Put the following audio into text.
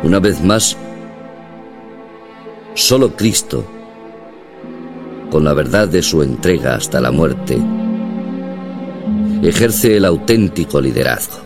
Una vez más, solo Cristo, con la verdad de su entrega hasta la muerte, ejerce el auténtico liderazgo.